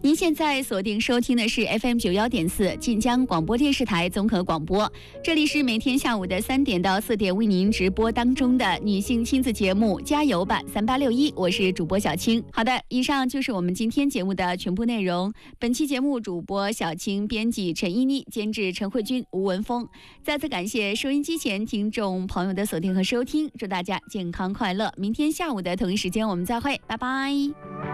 您现在锁定收听的是 FM91.4 晋江广播电视台综合广播，这里是每天下午的3点到4点为您直播当中的女性亲子节目加油吧3861，我是主播小青。好的，以上就是我们今天节目的全部内容。本期节目主播小青，编辑陈依妮，监制陈慧君、吴文峰。再次感谢收音机前听众朋友的锁定和收听，祝大家健康快乐。明天下午的同一时间我们再会，拜拜。